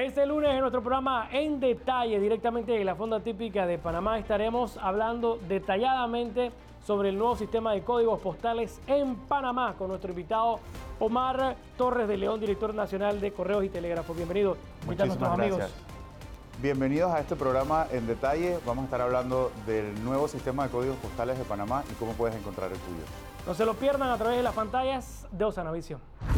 Este lunes en nuestro programa En Detalle, directamente de la Fonda Típica de Panamá, estaremos hablando detalladamente sobre el nuevo sistema de códigos postales en Panamá con nuestro invitado Omar Torres de León, director nacional de Correos y Telégrafos. Bienvenido. Muchísimas gracias. Bienvenidos a este programa En Detalle. Vamos a estar hablando del nuevo sistema de códigos postales de Panamá y cómo puedes encontrar el tuyo. No se lo pierdan a través de las pantallas de Osana Visión.